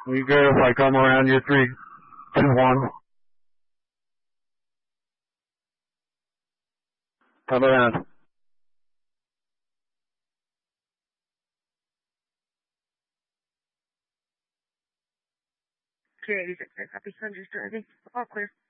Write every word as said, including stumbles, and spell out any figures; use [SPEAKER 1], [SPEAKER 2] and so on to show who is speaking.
[SPEAKER 1] You good if I come around your three two one? Come around.
[SPEAKER 2] K eighty-six, copy, Hunter's driving. All clear.